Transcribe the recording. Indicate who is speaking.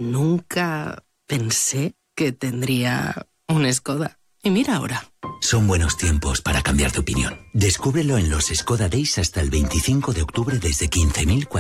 Speaker 1: Nunca pensé que tendría un Skoda. Y mira ahora.
Speaker 2: Son buenos tiempos para cambiar de opinión. Descúbrelo en los Skoda Days hasta el 25 de octubre desde 15.400